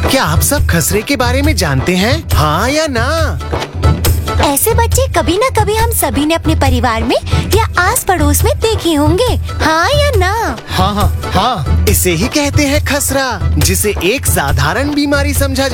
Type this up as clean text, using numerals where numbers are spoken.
क्या आप सब खसरे के बारे में जानते हैं? हाँ या ना? ऐसे बच्चे कभी न कभी हम सभी ने अपने परिवार में या आस पड़ोस में देखे होंगे। हाँ या ना? हाँ हाँ हाँ, इसे ही कहते हैं खसरा, जिसे एक साधारण बीमारी समझा